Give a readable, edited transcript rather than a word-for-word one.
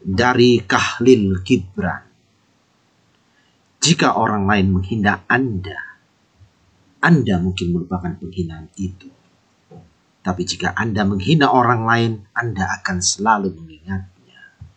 dari Khalil Gibran. Jika orang lain menghina Anda mungkin melupakan penghinaan itu. Tapi jika Anda menghina orang lain, Anda akan selalu mengingat